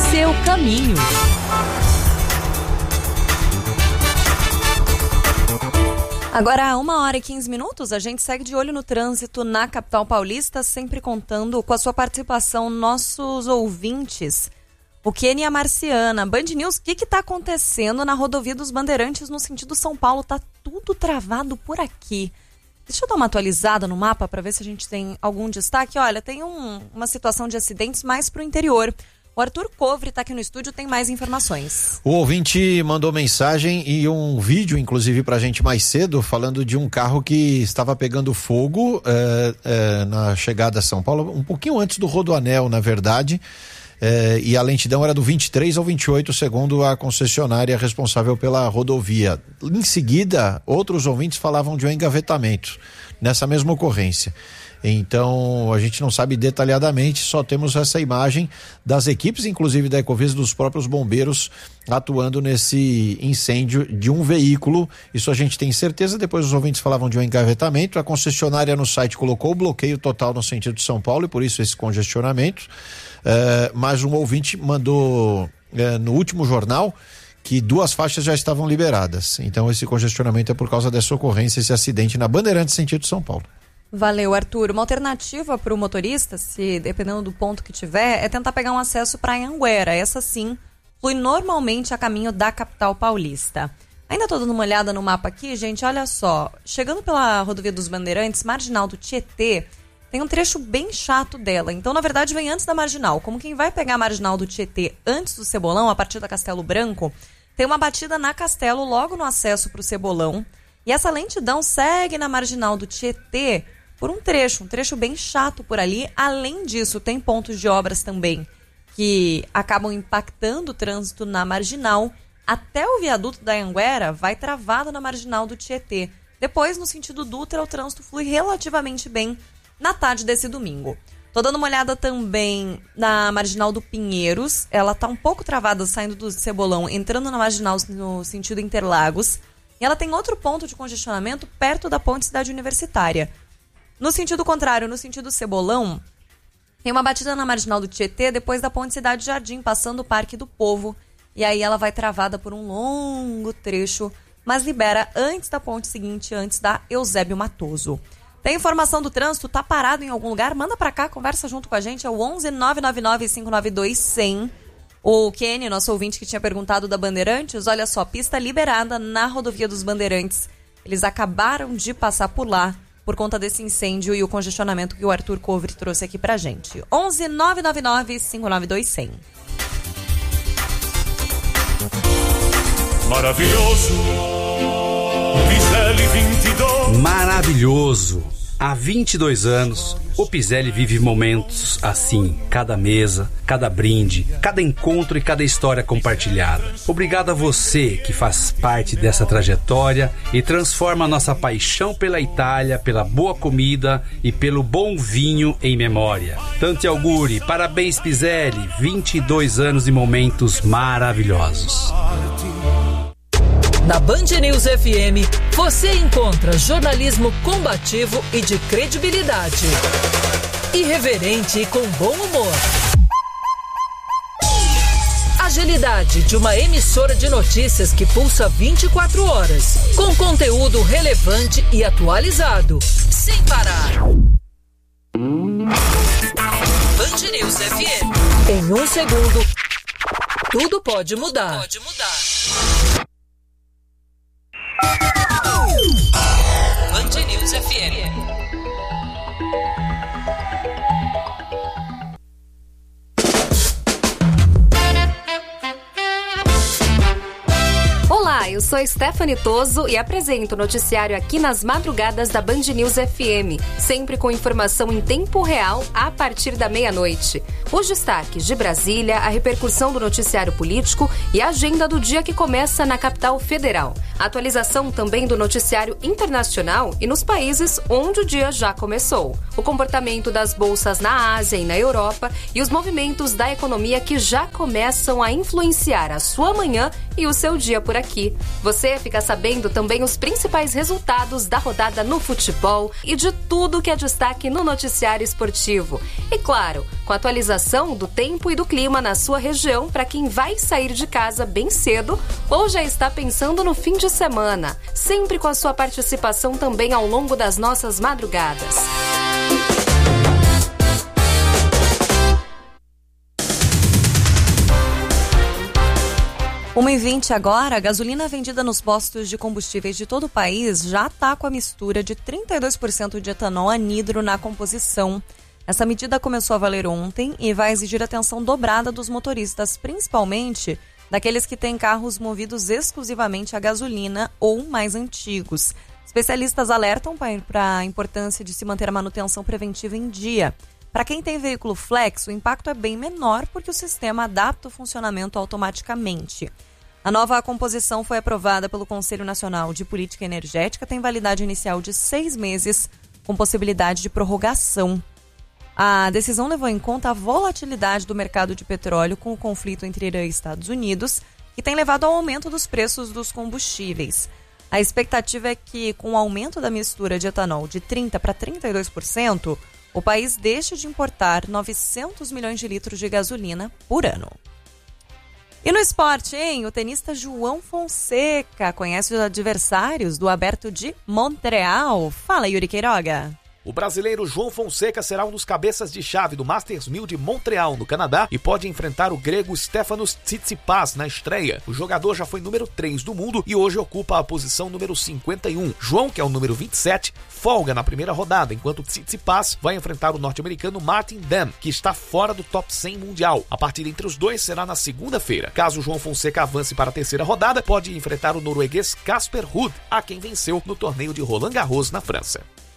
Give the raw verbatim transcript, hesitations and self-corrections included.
seu caminho. Agora, uma hora e quinze minutos, a gente segue de olho no trânsito na capital paulista, sempre contando com a sua participação, nossos ouvintes. O Kenny e a Marciana. Band News, o que está acontecendo na rodovia dos Bandeirantes no sentido São Paulo? Tá tudo travado por aqui. Deixa eu dar uma atualizada no mapa para ver se a gente tem algum destaque. Olha, tem um, uma situação de acidentes mais para o interior. O Arthur Covre está aqui no estúdio, tem mais informações. O ouvinte mandou mensagem e um vídeo, inclusive, pra gente mais cedo, falando de um carro que estava pegando fogo é, é, na chegada a São Paulo, um pouquinho antes do Rodoanel, na verdade, é, e a lentidão era do vinte e três ao vinte e oito, segundo a concessionária responsável pela rodovia. Em seguida, outros ouvintes falavam de um engavetamento nessa mesma ocorrência. Então, a gente não sabe detalhadamente, só temos essa imagem das equipes, inclusive da Ecovias, dos próprios bombeiros atuando nesse incêndio de um veículo. Isso a gente tem certeza. Depois os ouvintes falavam de um engavetamento. A concessionária no site colocou o bloqueio total no sentido de São Paulo e por isso esse congestionamento. Uh, mas um ouvinte mandou uh, no último jornal que duas faixas já estavam liberadas. Então, esse congestionamento é por causa dessa ocorrência, esse acidente na Bandeirantes, sentido São Paulo. Valeu, Arthur. Uma alternativa para o motorista, se dependendo do ponto que tiver, é tentar pegar um acesso para Anhanguera. Essa sim flui normalmente a caminho da capital paulista. Ainda estou dando uma olhada no mapa aqui, gente, olha só. Chegando pela rodovia dos Bandeirantes, Marginal do Tietê, tem um trecho bem chato dela. Então, na verdade, vem antes da Marginal. Como quem vai pegar a Marginal do Tietê antes do Cebolão, a partir da Castelo Branco, tem uma batida na Castelo logo no acesso para o Cebolão. E essa lentidão segue na Marginal do Tietê por um trecho, um trecho bem chato por ali. Além disso, tem pontos de obras também que acabam impactando o trânsito na Marginal. Até o viaduto da Anhanguera vai travado na Marginal do Tietê. Depois, no sentido Dutra, o trânsito flui relativamente bem na tarde desse domingo. Tô dando uma olhada também na Marginal do Pinheiros. Ela tá um pouco travada saindo do Cebolão, entrando na Marginal no sentido Interlagos. E ela tem outro ponto de congestionamento perto da Ponte Cidade Universitária. No sentido contrário, no sentido Cebolão, tem uma batida na Marginal do Tietê depois da Ponte Cidade Jardim, passando o Parque do Povo. E aí ela vai travada por um longo trecho, mas libera antes da ponte seguinte, antes da Eusébio Matoso. Tem informação do trânsito? Tá parado em algum lugar? Manda pra cá, conversa junto com a gente. É o onze nove nove nove cinco nove dois cem. O Kenny, nosso ouvinte que tinha perguntado da Bandeirantes, olha só, pista liberada na rodovia dos Bandeirantes. Eles acabaram de passar por lá por conta desse incêndio e o congestionamento que o Arthur Covre trouxe aqui pra gente. onze nove nove nove cinco nove dois cem. Maravilhoso. Piselli vinte e dois. Maravilhoso. Há vinte e dois anos, o Piselli vive momentos assim, cada mesa, cada brinde, cada encontro e cada história compartilhada. Obrigado a você que faz parte dessa trajetória e transforma a nossa paixão pela Itália, pela boa comida e pelo bom vinho em memória. Tanto e augure, parabéns Piselli, vinte e dois anos e momentos maravilhosos. Na Band News F M, você encontra jornalismo combativo e de credibilidade. Irreverente e com bom humor. Agilidade de uma emissora de notícias que pulsa vinte e quatro horas, com conteúdo relevante e atualizado, sem parar. Band News F M. Em um segundo, tudo pode mudar. Pode mudar. Band News F M. Olá, eu sou Stephanie Toso e apresento o noticiário aqui nas madrugadas da Band News F M, sempre com informação em tempo real a partir da meia-noite. Os destaques de Brasília, a repercussão do noticiário político e a agenda do dia que começa na capital federal. A atualização também do noticiário internacional e nos países onde o dia já começou. O comportamento das bolsas na Ásia e na Europa e os movimentos da economia que já começam a influenciar a sua manhã e o seu dia por aqui. Você fica sabendo também os principais resultados da rodada no futebol e de tudo que é destaque no noticiário esportivo. E claro, com atualização do tempo e do clima na sua região para quem vai sair de casa bem cedo ou já está pensando no fim de semana. Sempre com a sua participação também ao longo das nossas madrugadas. uma e vinte agora, a gasolina vendida nos postos de combustíveis de todo o país já está com a mistura de trinta e dois por cento de etanol anidro na composição. Essa medida começou a valer ontem e vai exigir atenção dobrada dos motoristas, principalmente daqueles que têm carros movidos exclusivamente a gasolina ou mais antigos. Especialistas alertam para a importância de se manter a manutenção preventiva em dia. Para quem tem veículo flex, o impacto é bem menor porque o sistema adapta o funcionamento automaticamente. A nova composição foi aprovada pelo Conselho Nacional de Política Energética, tem validade inicial de seis meses, com possibilidade de prorrogação. A decisão levou em conta a volatilidade do mercado de petróleo com o conflito entre Irã e Estados Unidos, que tem levado ao aumento dos preços dos combustíveis. A expectativa é que, com o aumento da mistura de etanol de trinta por cento para trinta e dois por cento, o país deixe de importar novecentos milhões de litros de gasolina por ano. E no esporte, hein? O tenista João Fonseca conhece os adversários do Aberto de Montreal. Fala, Yuri Queiroga. O brasileiro João Fonseca será um dos cabeças de chave do Masters mil de Montreal, no Canadá, e pode enfrentar o grego Stefanos Tsitsipas na estreia. O jogador já foi número três do mundo e hoje ocupa a posição número cinquenta e um. João, que é o número vinte e sete, folga na primeira rodada, enquanto Tsitsipas vai enfrentar o norte-americano Martin Dam, que está fora do top cem mundial. A partida entre os dois será na segunda-feira. Caso João Fonseca avance para a terceira rodada, pode enfrentar o norueguês Casper Ruud, a quem venceu no torneio de Roland Garros na França.